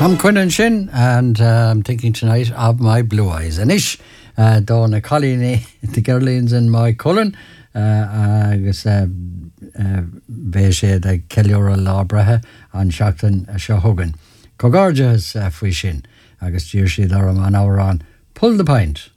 Tom Quinlan Shin, and I'm thinking tonight of my blue eyes. And ish, Donna Colleen, the girlings in my Cullen, agus Beche, the Kellyora Labrehe, and Shackton Shahogan. Cogarja is Fwishin, agus Jirshi Laram an hour on. Pull the pint.